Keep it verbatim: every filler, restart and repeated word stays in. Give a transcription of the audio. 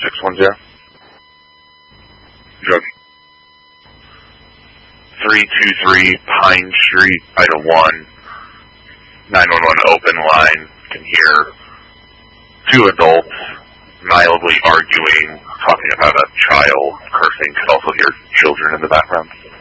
six one zero. Drug. three two three Pine Street, Item one. nine one one open line. Can hear two adults mildly arguing, talking about a child, cursing. Could also hear children in the background.